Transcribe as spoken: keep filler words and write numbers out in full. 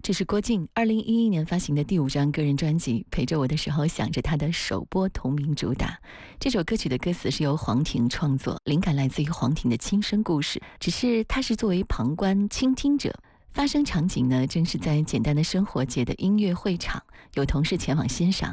这是郭靖二零一一年发行的第五张个人专辑《陪着我的时候想着他》的首播同名主打。这首歌曲的歌词是由黄婷创作，灵感来自于黄婷的亲身故事，只是她是作为旁观倾听者。发生场景呢，正是在简单的生活节的音乐会场，有同事前往欣赏，